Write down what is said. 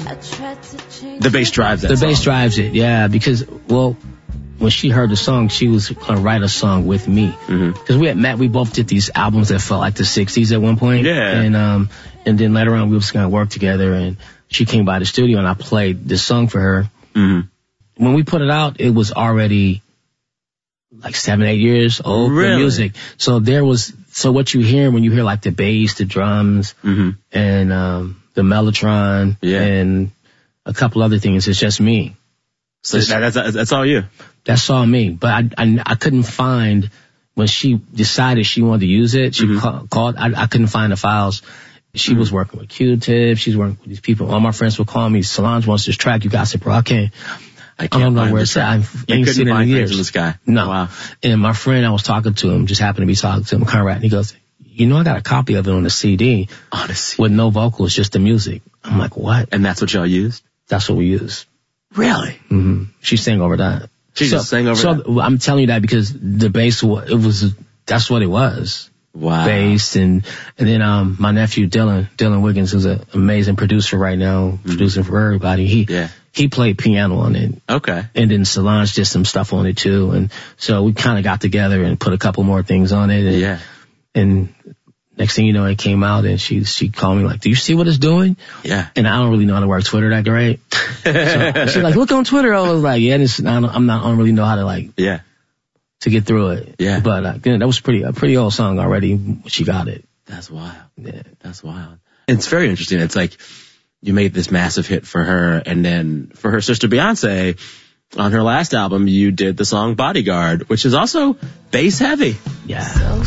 The bass drives that The song. bass drives it, yeah, because, well, when she heard the song, she was going to write a song with me. Because we had met, we both did these albums that felt like the 60s at one point. Yeah. And then later on, we was going to work together, and she came by the studio, and I played this song for her. When we put it out, it was already like 7-8 years old for music. So so what you hear when you hear like the bass, the drums, and the Mellotron, and a couple other things, it's just me. So that's all you. That's all me. But I couldn't find, when she decided she wanted to use it, she called, I couldn't find the files. She was working with Q-Tip, she's working with these people. All my friends would call me, Solange wants this track, you got it, bro. I don't know where it's at. I ain't seen it in years. In the Sky. No. Wow. And my friend, I was talking to him, just happened to be talking to him, Conrad, and he goes, you know, I got a copy of it on a CD. Honestly. With no vocals, just the music. I'm like, what? And that's what y'all used? That's what we used. Really? She sang over that. She just sang over that? So I'm telling you that because the bass, that's what it was. Wow. Bass, and then my nephew Dylan Wiggins, who's an amazing producer right now, producing for everybody. He played piano on it. Okay. And then Solange did some stuff on it too, and so we kind of got together and put a couple more things on it. And next thing you know, it came out, and she called me like, "Do you see what it's doing?" Yeah. And I don't really know how to work Twitter that great. So she's like, "Look on Twitter." I was like, "Yeah, I don't really know how to to get through it." Yeah. But that was a pretty old song already. She got it. That's wild. Yeah. That's wild. It's very interesting. It's like you made this massive hit for her, and then for her sister Beyonce, on her last album, you did the song Bodyguard, which is also bass heavy. Yeah.